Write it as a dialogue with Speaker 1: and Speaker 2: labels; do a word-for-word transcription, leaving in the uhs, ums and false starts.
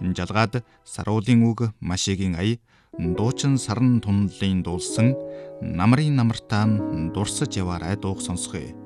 Speaker 1: Жалгаад саруулын үг Машигийн ая дуучин сарн тунлын дуулсан намрын намартаа дурсаж яваарай дууг сонсгоё.